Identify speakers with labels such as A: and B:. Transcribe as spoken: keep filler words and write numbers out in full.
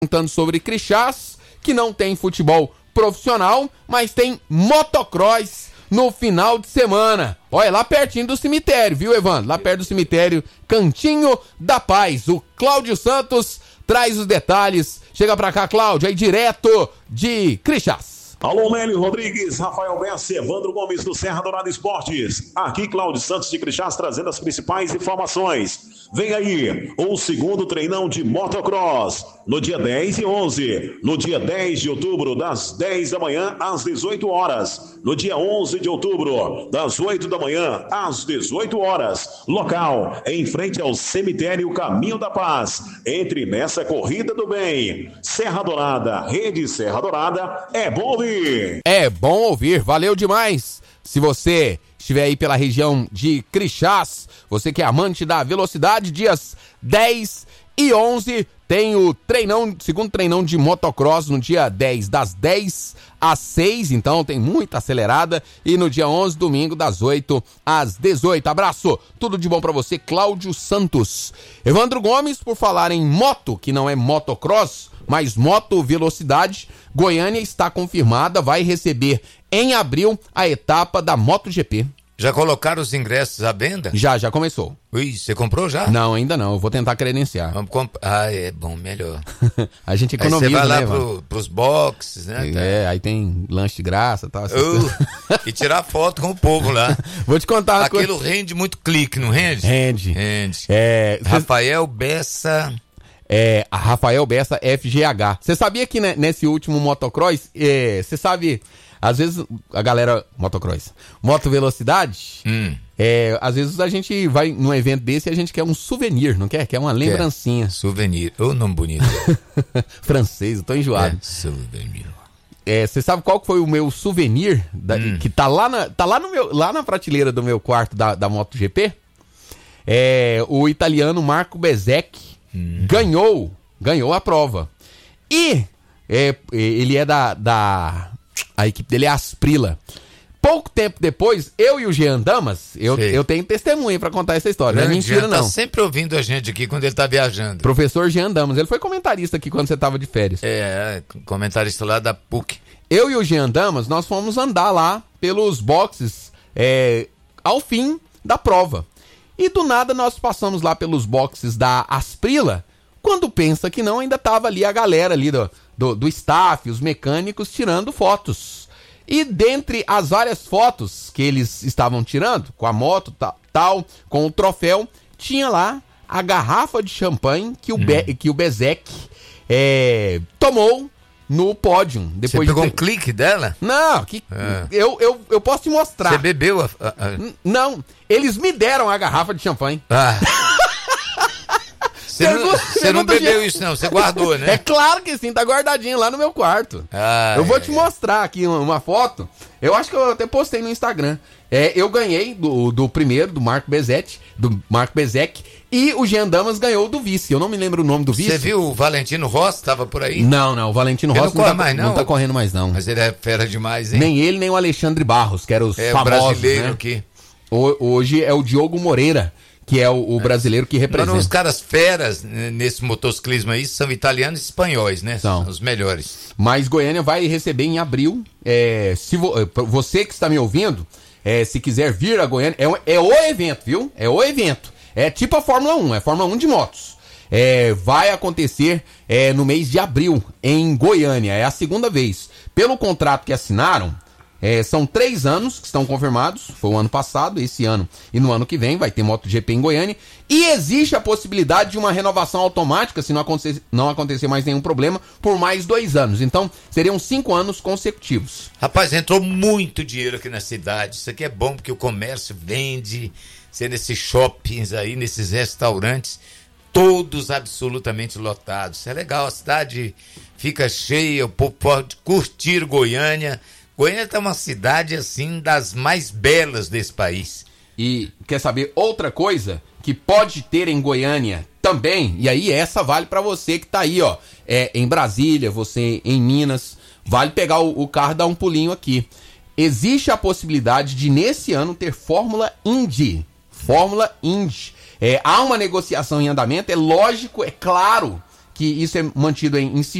A: Perguntando sobre Crixás, que não tem futebol profissional, mas tem motocross no final de semana. Olha, lá pertinho do cemitério, viu, Evandro? Lá perto do cemitério Cantinho da Paz. O Cláudio Santos traz os detalhes. Chega pra cá, Cláudio, aí direto de Crixás.
B: Alô, Lélio Rodrigues, Rafael Bessa, Evandro Gomes do Serra Dourada Esportes. Aqui, Cláudio Santos de Crixás, trazendo as principais informações. Vem aí, o segundo treinão de motocross, no dia dez e onze. No dia dez de outubro, das dez da manhã às dezoito horas. No dia onze de outubro, das oito da manhã às dezoito horas. Local, em frente ao cemitério Caminho da Paz. Entre nessa corrida do bem. Serra Dourada, Rede Serra Dourada, é bom ouvir.
A: É bom ouvir, valeu demais. Se você estiver aí pela região de Crixás, você que é amante da velocidade, dias dez e onze, tem o treinão, segundo treinão de motocross no dia dez, das dez às seis, então tem muita acelerada, e no dia onze, domingo, das oito às dezoito. Abraço, tudo de bom pra você, Cláudio Santos. Evandro Gomes, por falar em moto, que não é motocross, mas moto velocidade, Goiânia está confirmada, vai receber em abril a etapa da MotoGP.
C: Já colocaram os ingressos à venda?
A: Já, já começou.
C: Ui, você comprou já?
A: Não, ainda não, eu vou tentar credenciar.
C: Vamos comp... Ah, é bom, melhor.
A: A gente economiza,
C: aí você vai lá
A: né,
C: pro, pros boxes, né?
A: É, aí tem lanche de graça e tal.
C: Uh, e tirar foto com o povo lá.
A: Vou te contar uma
C: Aquilo
A: coisa.
C: Rende muito clique, não rende?
A: Rende.
C: Rende.
A: É,
C: Rafael Bessa...
A: É, a Rafael Bessa F G H. Você sabia que né, nesse último motocross, você é, sabe, às vezes a galera, motocross, moto velocidade,
C: hum.
A: é, às vezes a gente vai num evento desse e a gente quer um souvenir, não quer? Quer uma lembrancinha.
C: Quer. Souvenir, ô nome bonito.
A: Francês, eu tô enjoado.
C: É, souvenir.
A: É, você sabe qual que foi o meu souvenir, da,
C: hum.
A: que tá, lá na, tá lá, no meu, lá na prateleira do meu quarto da, da MotoGP? É, o italiano Marco Bezzecchi. Hum. Ganhou, ganhou a prova. E é, ele é da, da... A equipe dele é a Asprilla. Pouco tempo depois, eu e o Jean Damas, eu, eu tenho testemunha pra contar essa história. Não é mentira,
C: Jean
A: não.
C: Tá sempre ouvindo a gente aqui quando ele tá viajando.
A: Professor Jean Damas, ele foi comentarista aqui quando você tava de férias.
C: É, comentarista lá da P U C.
A: Eu e o Jean Damas, nós fomos andar lá pelos boxes é, ao fim da prova. E do nada nós passamos lá pelos boxes da Asprilla, quando pensa que não, ainda tava ali a galera ali do, do, do staff, os mecânicos tirando fotos. E dentre as várias fotos que eles estavam tirando, com a moto tal, tal com o troféu, tinha lá a garrafa de champanhe que o, hum. Be, que o Bezzecchi é, tomou no pódio. Depois
C: Você pegou
A: de ter...
C: um clique dela?
A: Não, que...
C: É.
A: eu, eu, eu posso te mostrar.
C: Você bebeu a... a, a...
A: N- não, eles me deram a garrafa de champanhe.
C: Ah. Você não, você não bebeu
A: de...
C: isso não, você guardou, né?
A: É claro que sim, tá guardadinho lá no meu quarto.
C: Ah,
A: eu vou
C: é,
A: te mostrar aqui uma, uma foto. Eu acho que eu até postei no Instagram. É, eu ganhei do, do primeiro, do Marco Bezzecchi, do Marco Bezzecchi, e o Jean Damas ganhou do vice. Eu não me lembro o nome do vice.
C: Você viu o Valentino Rossi? Tava por aí?
A: Não, não, o Valentino
C: ele
A: Rossi
C: não,
A: não, tá,
C: mais, não?
A: não tá correndo mais, não.
C: Mas ele é fera demais, hein?
A: Nem ele, nem o Alexandre Barros, que eram os
C: é
A: famosos,
C: brasileiro
A: né?
C: aqui.
A: O, hoje é o Diogo Moreira, que é o, o brasileiro que representa.
C: Os caras feras nesse motociclismo aí são italianos e espanhóis, né?
A: São
C: os melhores.
A: Mas Goiânia vai receber em abril. É, se vo, você que está me ouvindo, é, se quiser vir a Goiânia, é, é o evento, viu? É o evento. É tipo a Fórmula um, é a Fórmula um de motos. É, vai acontecer é, no mês de abril, em Goiânia. É a segunda vez. Pelo contrato que assinaram, É, são três anos que estão confirmados, foi o ano passado, esse ano e no ano que vem vai ter MotoGP em Goiânia, e existe a possibilidade de uma renovação automática, se não acontecer, não acontecer mais nenhum problema, por mais dois anos. Então, seriam cinco anos consecutivos.
C: Rapaz, entrou muito dinheiro aqui na cidade, isso aqui é bom porque o comércio vende, você nesses shoppings aí, nesses restaurantes, todos absolutamente lotados. Isso é legal, a cidade fica cheia, o povo pode curtir Goiânia. Goiânia é uma cidade, assim, das mais belas desse país.
A: E quer saber outra coisa que pode ter em Goiânia também? E aí essa vale para você que tá aí, ó, é, em Brasília, você em Minas, vale pegar o, o carro e dar um pulinho aqui. Existe a possibilidade de nesse ano ter Fórmula Indy. Fórmula Indy. É, há uma negociação em andamento, é lógico, é claro que isso é mantido em, em